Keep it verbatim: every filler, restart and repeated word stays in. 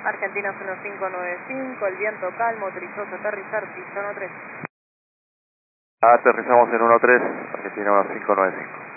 Argentina uno cinco nueve cinco, el viento calmo, autorizoso aterrizar, pista uno tres. Aterrizamos en uno tres, Argentina uno cinco nueve cinco.